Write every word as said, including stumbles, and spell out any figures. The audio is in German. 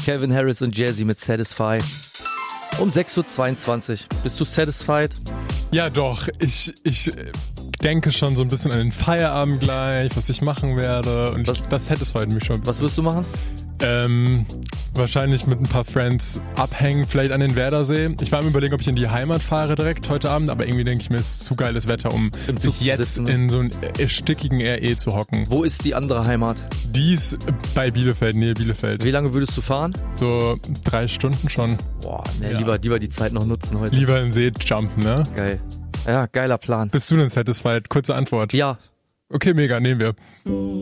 Calvin Harris und Jay-Z mit Satisfy. Um sechs Uhr zweiundzwanzig. Bist du satisfied? Ja doch, ich, ich denke schon so ein bisschen an den Feierabend gleich, was ich machen werde und was, ich, das satisfied mich schon ein bisschen. Was wirst du machen? Ähm, wahrscheinlich mit ein paar Friends abhängen, vielleicht an den Werdersee. Ich war am Überlegen, ob ich in die Heimat fahre direkt heute Abend, aber irgendwie denke ich mir, es ist zu geiles Wetter, um Im Zug sich jetzt sitzen, ne? in so einen stickigen R E zu hocken. Wo ist die andere Heimat? Die ist bei Bielefeld, Nähe Bielefeld. Wie lange würdest du fahren? So drei Stunden schon. Boah, ne, Ja. lieber, lieber die Zeit noch nutzen heute. Lieber im See jumpen, ne? Geil. Ja, geiler Plan. Bist du denn satisfied? Kurze Antwort. Ja. Okay, mega, nehmen wir.